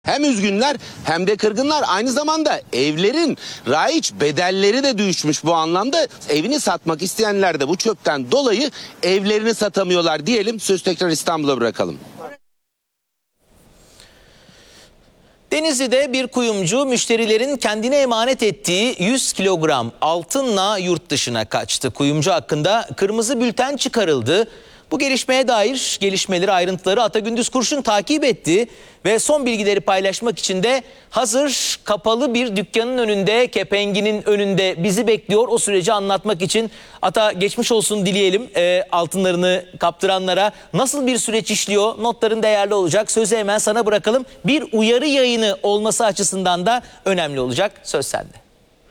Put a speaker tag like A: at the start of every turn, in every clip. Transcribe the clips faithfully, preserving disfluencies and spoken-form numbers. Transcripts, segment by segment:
A: Hem üzgünler hem de kırgınlar. Aynı zamanda evlerin raiç bedelleri de düşmüş bu anlamda. Evini satmak isteyenler de bu çöpten dolayı evlerini satamıyorlar diyelim. Söz tekrar İstanbul'a bırakalım.
B: Denizli'de bir kuyumcu müşterilerin kendine emanet ettiği yüz kilogram altınla yurt dışına kaçtı. Kuyumcu hakkında kırmızı bülten çıkarıldı. Bu gelişmeye dair gelişmeleri, ayrıntıları Atagündüz Kurşun takip etti ve son bilgileri paylaşmak için de hazır kapalı bir dükkanın önünde, kepenginin önünde bizi bekliyor. O süreci anlatmak için Ata, geçmiş olsun dileyelim e, altınlarını kaptıranlara. Nasıl bir süreç işliyor? Notların değerli olacak. Sözü hemen sana bırakalım. Bir uyarı yayını olması açısından da önemli olacak. Söz sende.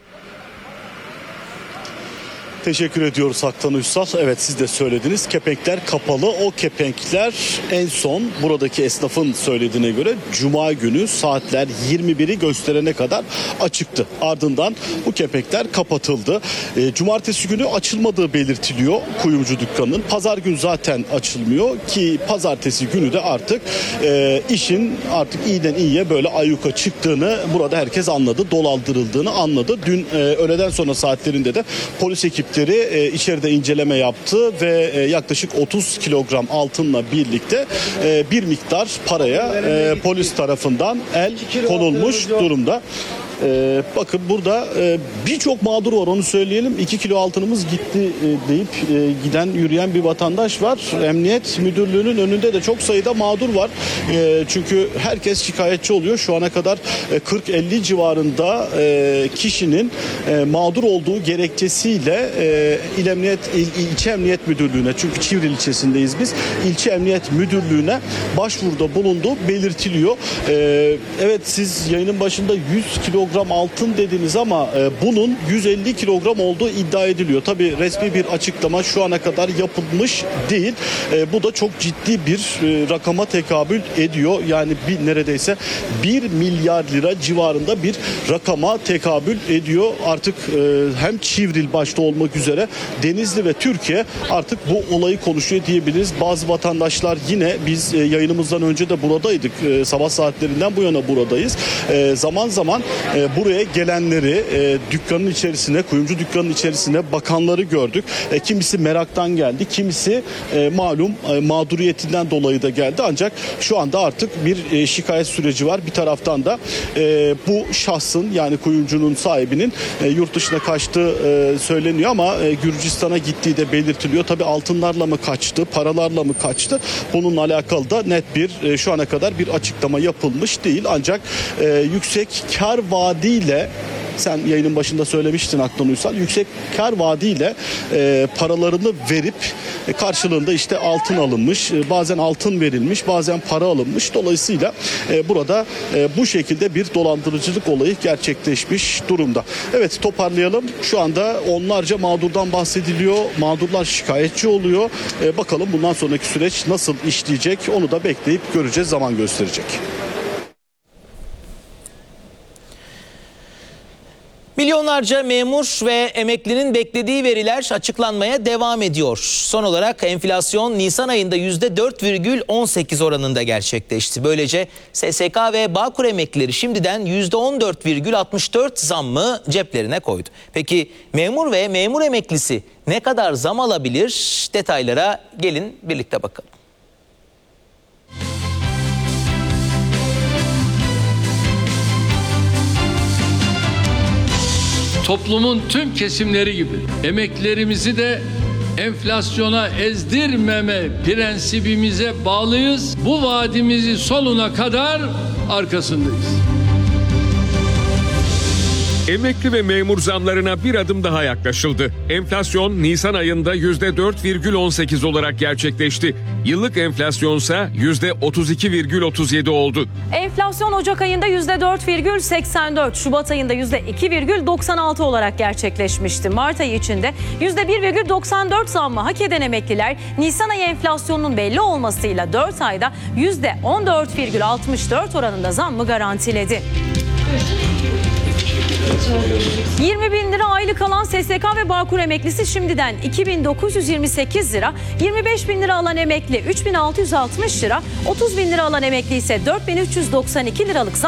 C: Teşekkür ediyoruz Haktan Uysal. Evet, siz de söylediniz. Kepenkler kapalı. O kepenkler en son buradaki esnafın söylediğine göre Cuma günü saatler yirmi biri gösterene kadar açıktı. Ardından bu kepenkler kapatıldı. E, Cumartesi günü açılmadığı belirtiliyor kuyumcu dükkanının. Pazar günü zaten açılmıyor ki pazartesi günü de artık e, işin artık iyiden iyiye böyle ayyuka çıktığını burada herkes anladı. Dolandırıldığını anladı. Dün e, öğleden sonra saatlerinde de polis ekibi E, içeride inceleme yaptı ve e, yaklaşık otuz kilogram altınla birlikte e, bir miktar paraya e, polis tarafından el konulmuş durumda. Ee, bakın burada e, birçok mağdur var, onu söyleyelim. iki kilo altınımız gitti e, deyip e, giden yürüyen bir vatandaş var. Emniyet Müdürlüğü'nün önünde de çok sayıda mağdur var. E, çünkü herkes şikayetçi oluyor. Şu ana kadar e, kırk elli civarında e, kişinin e, mağdur olduğu gerekçesiyle e, İl Emniyet, İl, İlçe Emniyet Müdürlüğü'ne, çünkü Çivril ilçesindeyiz biz, İlçe Emniyet Müdürlüğü'ne başvuruda bulunduğu belirtiliyor. E, evet, siz yayının başında yüz kilogram altın dediniz ama e, bunun yüz elli kilogram olduğu iddia ediliyor. Tabii resmi bir açıklama şu ana kadar yapılmış değil. E, bu da çok ciddi bir e, rakama tekabül ediyor. Yani bir neredeyse bir milyar lira civarında bir rakama tekabül ediyor. Artık e, hem Çivril başta olmak üzere Denizli ve Türkiye artık bu olayı konuşuyor diyebiliriz. Bazı vatandaşlar, yine biz e, yayınımızdan önce de buradaydık. E, sabah saatlerinden bu yana buradayız. E, zaman zaman e, buraya gelenleri, e, dükkanın içerisine, kuyumcu dükkanın içerisine bakanları gördük. E, kimisi meraktan geldi, kimisi e, malum e, mağduriyetinden dolayı da geldi. Ancak şu anda artık bir e, şikayet süreci var. Bir taraftan da e, bu şahsın, yani kuyumcunun sahibinin e, yurt dışına kaçtığı e, söyleniyor ama e, Gürcistan'a gittiği de belirtiliyor. Tabii altınlarla mı kaçtı, paralarla mı kaçtı? Bununla alakalı da net bir e, şu ana kadar bir açıklama yapılmış değil. Ancak e, yüksek kar vaadiyle, sen yayının başında söylemiştin Haktan Uysal, yüksek kar vaadiyle e, paralarını verip e, karşılığında işte altın alınmış, e, bazen altın verilmiş, bazen para alınmış. Dolayısıyla e, burada e, bu şekilde bir dolandırıcılık olayı gerçekleşmiş durumda. Evet, toparlayalım. Şu anda onlarca mağdurdan bahsediliyor. Mağdurlar şikayetçi oluyor. E, bakalım bundan sonraki süreç nasıl işleyecek, onu da bekleyip göreceğiz, zaman gösterecek.
B: Milyonlarca memur ve emeklinin beklediği veriler açıklanmaya devam ediyor. Son olarak enflasyon Nisan ayında yüzde dört virgül on sekiz oranında gerçekleşti. Böylece S S K ve Bağkur emeklileri şimdiden yüzde on dört virgül altmış dört zammı ceplerine koydu. Peki memur ve memur emeklisi ne kadar zam alabilir? Detaylara gelin birlikte bakalım.
D: Toplumun tüm kesimleri gibi emeklilerimizi de enflasyona ezdirmeme prensibimize bağlıyız. Bu vaadimizi sonuna kadar arkasındayız.
E: Emekli ve memur zamlarına bir adım daha yaklaşıldı. Enflasyon Nisan ayında yüzde dört virgül on sekiz olarak gerçekleşti. Yıllık enflasyonsa yüzde otuz iki virgül otuz yedi oldu.
F: Enflasyon Ocak ayında yüzde dört virgül seksen dört, Şubat ayında yüzde iki virgül doksan altı olarak gerçekleşmişti. Mart ayı içinde yüzde bir virgül doksan dört zammı hak eden emekliler Nisan ayı enflasyonunun belli olmasıyla dört ayda yüzde on dört virgül altmış dört oranında zammı garantiledi. yirmi bin lira aylık alan S S K ve Bağkur emeklisi şimdiden iki bin dokuz yüz yirmi sekiz lira, yirmi beş bin lira alan emekli üç bin altı yüz altmış lira, otuz bin lira alan emekli ise dört bin üç yüz doksan iki liralık zam